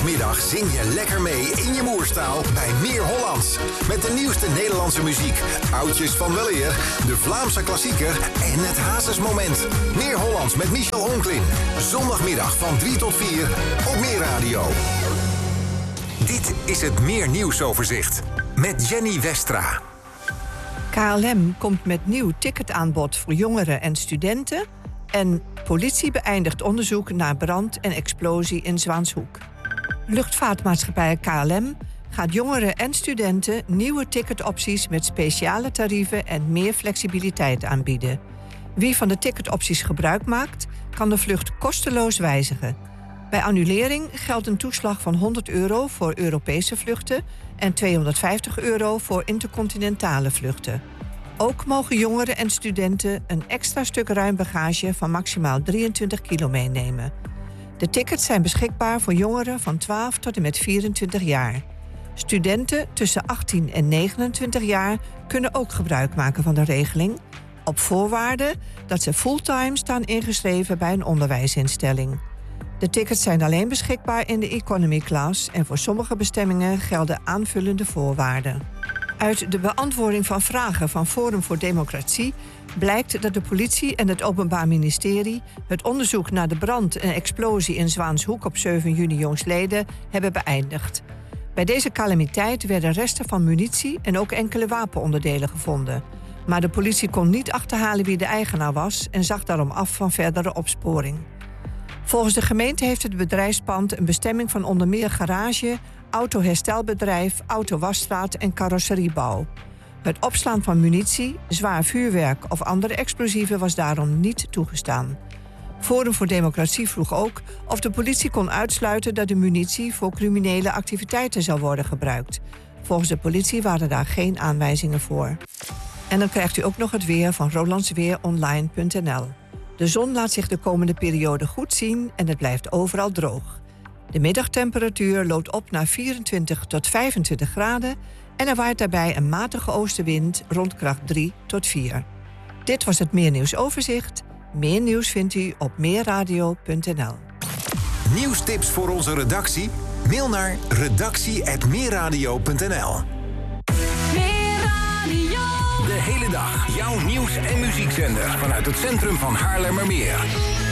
Zondagmiddag zing je lekker mee in je moerstaal bij Meer Hollands. Met de nieuwste Nederlandse muziek, oudjes van weleer, de Vlaamse klassieker en het Hazesmoment. Meer Hollands met Michel Onklin. Zondagmiddag van 3 tot 4 op Meer Radio. Dit is het Meer Nieuwsoverzicht met Jenny Westra. KLM komt met nieuw ticketaanbod voor jongeren en studenten. En politie beëindigt onderzoek naar brand en explosie in Zwanshoek. Luchtvaartmaatschappij KLM gaat jongeren en studenten nieuwe ticketopties met speciale tarieven en meer flexibiliteit aanbieden. Wie van de ticketopties gebruik maakt, kan de vlucht kosteloos wijzigen. Bij annulering geldt een toeslag van €100 voor Europese vluchten en €250 voor intercontinentale vluchten. Ook mogen jongeren en studenten een extra stuk ruim bagage van maximaal 23 kilo meenemen. De tickets zijn beschikbaar voor jongeren van 12 tot en met 24 jaar. Studenten tussen 18 en 29 jaar kunnen ook gebruik maken van de regeling, op voorwaarde dat ze fulltime staan ingeschreven bij een onderwijsinstelling. De tickets zijn alleen beschikbaar in de economy class en voor sommige bestemmingen gelden aanvullende voorwaarden. Uit de beantwoording van vragen van Forum voor Democratie blijkt dat de politie en het Openbaar Ministerie het onderzoek naar de brand en explosie in Zwanshoek op 7 juni jongstleden hebben beëindigd. Bij deze calamiteit werden resten van munitie en ook enkele wapenonderdelen gevonden. Maar de politie kon niet achterhalen wie de eigenaar was en zag daarom af van verdere opsporing. Volgens de gemeente heeft het bedrijfspand een bestemming van onder meer garage, autoherstelbedrijf, autowasstraat en carrosseriebouw. Het opslaan van munitie, zwaar vuurwerk of andere explosieven was daarom niet toegestaan. Forum voor Democratie vroeg ook of de politie kon uitsluiten dat de munitie voor criminele activiteiten zou worden gebruikt. Volgens de politie waren daar geen aanwijzingen voor. En dan krijgt u ook nog het weer van rolandsweeronline.nl. De zon laat zich de komende periode goed zien en het blijft overal droog. De middagtemperatuur loopt op naar 24 tot 25 graden... en er waait daarbij een matige oostenwind rond kracht 3 tot 4. Dit was het Meer Nieuwsoverzicht. Meer nieuws vindt u op meerradio.nl. Nieuwstips voor onze redactie? Mail naar redactie@meerradio.nl. De hele dag jouw nieuws- en muziekzender vanuit het centrum van Haarlemmermeer.